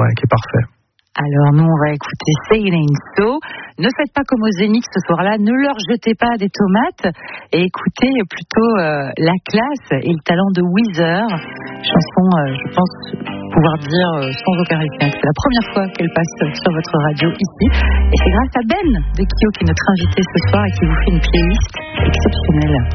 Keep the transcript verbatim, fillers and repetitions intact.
ouais, qui est parfait. Alors nous on va écouter Say It Ain't So. Ne faites pas comme au Zénith ce soir-là, ne leur jetez pas des tomates et écoutez plutôt euh, la classe et le talent de Weezer. Chanson, euh, je pense pouvoir dire euh, sans aucun respect que c'est la première fois qu'elle passe sur votre radio ici. Et c'est grâce à Ben de Kyo qui est notre invité ce soir et qui vous fait une playlist exceptionnelle.